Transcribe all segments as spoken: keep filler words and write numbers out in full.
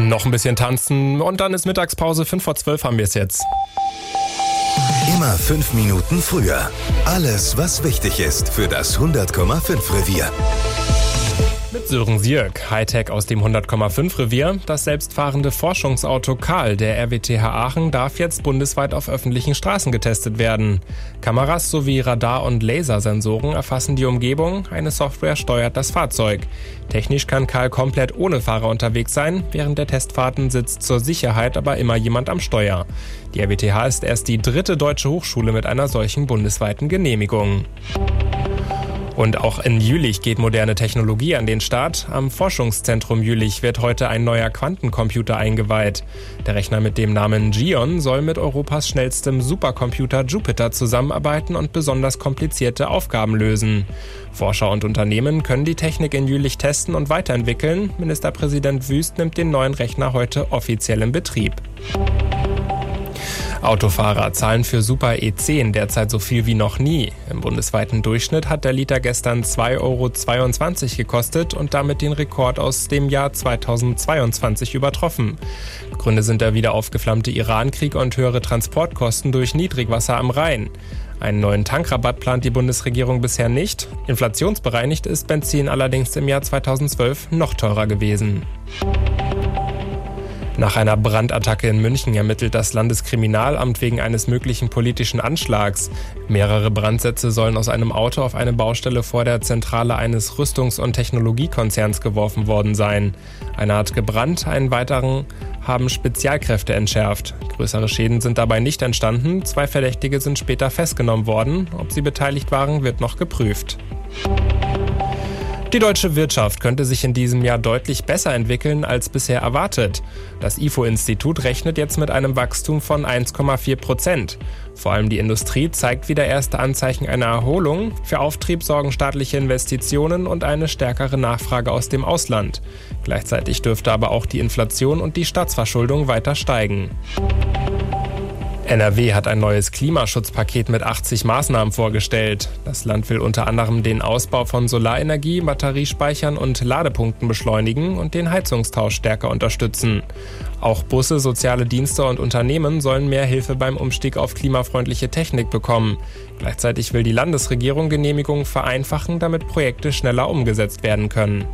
Noch ein bisschen tanzen und dann ist Mittagspause. fünf vor zwölf haben wir es jetzt. Immer fünf Minuten früher. Alles, was wichtig ist für das hundert Komma fünf Revier. Mit Sören Sierk, Hightech aus dem hundert Komma fünf Revier. Das selbstfahrende Forschungsauto Karl der R W T H Aachen darf jetzt bundesweit auf öffentlichen Straßen getestet werden. Kameras sowie Radar- und Lasersensoren erfassen die Umgebung, eine Software steuert das Fahrzeug. Technisch kann Karl komplett ohne Fahrer unterwegs sein, während der Testfahrten sitzt zur Sicherheit aber immer jemand am Steuer. Die R W T H ist erst die dritte deutsche Hochschule mit einer solchen bundesweiten Genehmigung. Und auch in Jülich geht moderne Technologie an den Start. Am Forschungszentrum Jülich wird heute ein neuer Quantencomputer eingeweiht. Der Rechner mit dem Namen Gion soll mit Europas schnellstem Supercomputer Jupiter zusammenarbeiten und besonders komplizierte Aufgaben lösen. Forscher und Unternehmen können die Technik in Jülich testen und weiterentwickeln. Ministerpräsident Wüst nimmt den neuen Rechner heute offiziell in Betrieb. Autofahrer zahlen für Super E zehn derzeit so viel wie noch nie. Im bundesweiten Durchschnitt hat der Liter gestern zwei Euro zweiundzwanzig gekostet und damit den Rekord aus dem Jahr zweitausendzweiundzwanzig übertroffen. Gründe sind der wieder aufgeflammte Iran-Krieg und höhere Transportkosten durch Niedrigwasser am Rhein. Einen neuen Tankrabatt plant die Bundesregierung bisher nicht. Inflationsbereinigt ist Benzin allerdings im Jahr zweitausendzwölf noch teurer gewesen. Nach einer Brandattacke in München ermittelt das Landeskriminalamt wegen eines möglichen politischen Anschlags. Mehrere Brandsätze sollen aus einem Auto auf eine Baustelle vor der Zentrale eines Rüstungs- und Technologiekonzerns geworfen worden sein. Einer hat gebrannt, einen weiteren haben Spezialkräfte entschärft. Größere Schäden sind dabei nicht entstanden. Zwei Verdächtige sind später festgenommen worden. Ob sie beteiligt waren, wird noch geprüft. Die deutsche Wirtschaft könnte sich in diesem Jahr deutlich besser entwickeln als bisher erwartet. Das I F O-Institut rechnet jetzt mit einem Wachstum von eins Komma vier Prozent. Vor allem die Industrie zeigt wieder erste Anzeichen einer Erholung. Für Auftrieb sorgen staatliche Investitionen und eine stärkere Nachfrage aus dem Ausland. Gleichzeitig dürfte aber auch die Inflation und die Staatsverschuldung weiter steigen. N R W hat ein neues Klimaschutzpaket mit achtzig Maßnahmen vorgestellt. Das Land will unter anderem den Ausbau von Solarenergie, Batteriespeichern und Ladepunkten beschleunigen und den Heizungstausch stärker unterstützen. Auch Busse, soziale Dienste und Unternehmen sollen mehr Hilfe beim Umstieg auf klimafreundliche Technik bekommen. Gleichzeitig will die Landesregierung Genehmigungen vereinfachen, damit Projekte schneller umgesetzt werden können.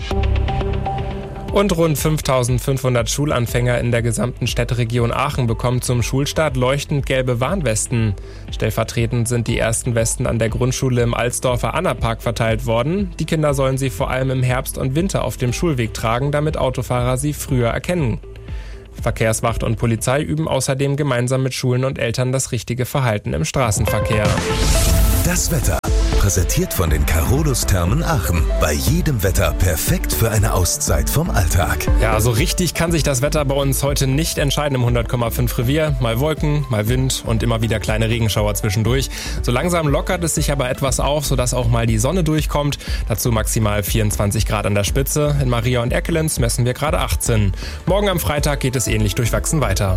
Und rund fünftausendfünfhundert Schulanfänger in der gesamten Städteregion Aachen bekommen zum Schulstart leuchtend gelbe Warnwesten. Stellvertretend sind die ersten Westen an der Grundschule im Alsdorfer Annapark verteilt worden. Die Kinder sollen sie vor allem im Herbst und Winter auf dem Schulweg tragen, damit Autofahrer sie früher erkennen. Verkehrswacht und Polizei üben außerdem gemeinsam mit Schulen und Eltern das richtige Verhalten im Straßenverkehr. Das Wetter. Präsentiert von den Carolus-Thermen Aachen. Bei jedem Wetter perfekt für eine Auszeit vom Alltag. Ja, so richtig kann sich das Wetter bei uns heute nicht entscheiden im hundert Komma fünf Revier. Mal Wolken, mal Wind und immer wieder kleine Regenschauer zwischendurch. So langsam lockert es sich aber etwas auf, sodass auch mal die Sonne durchkommt. Dazu maximal vierundzwanzig Grad an der Spitze. In Maria und Erkelenz messen wir gerade achtzehn. Morgen am Freitag geht es ähnlich durchwachsen weiter.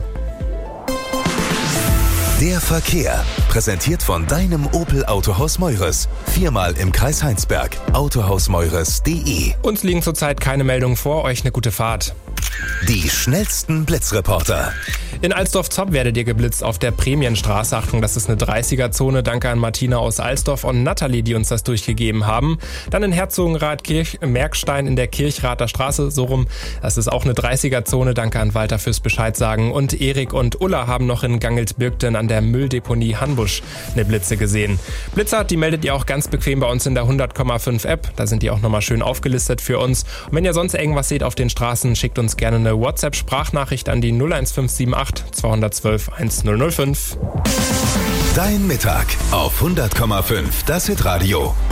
Der Verkehr. Präsentiert von deinem Opel Autohaus Meures. Viermal im Kreis Heinsberg. autohaus meures punkt de. Uns liegen zurzeit keine Meldungen vor. Euch eine gute Fahrt. Die schnellsten Blitzreporter. In Alsdorf-Zopp werdet ihr geblitzt auf der Prämienstraße. Achtung, das ist eine dreißiger-Zone. Danke an Martina aus Alsdorf und Nathalie, die uns das durchgegeben haben. Dann in Herzogenrath-Kirch, Merkstein in der Kirchrather Straße, so rum. Das ist auch eine dreißiger-Zone. Danke an Walter fürs Bescheid sagen. Und Erik und Ulla haben noch in Gangelsbürgten an der Mülldeponie Hanbusch eine Blitze gesehen. Blitzer, die meldet ihr auch ganz bequem bei uns in der hundert Komma fünf App. Da sind die auch nochmal schön aufgelistet für uns. Und wenn ihr sonst irgendwas seht auf den Straßen, schickt uns gerne eine WhatsApp-Sprachnachricht an die null eins fünf sieben acht zwei eins zwei eins null null fünf. Dein Mittag auf hundert Komma fünf, das Hitradio.